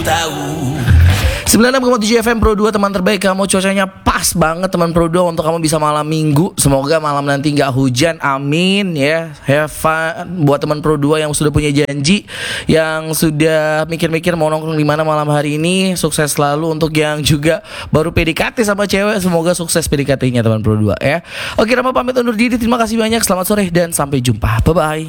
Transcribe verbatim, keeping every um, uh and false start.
tahu. sembilan puluh enam koma tujuh F M Pro dua, teman terbaik kamu. Cuacanya pas banget teman Pro dua untuk kamu bisa malam minggu. Semoga malam nanti gak hujan, amin ya. Have fun. Buat teman Pro dua yang sudah punya janji, yang sudah mikir-mikir mau nongkrong di mana malam hari ini, sukses selalu. Untuk yang juga baru P D K T sama cewek, semoga sukses P D K T-nya teman Pro dua ya. Oke, Rama pamit undur diri. Terima kasih banyak, selamat sore dan sampai jumpa. Bye-bye.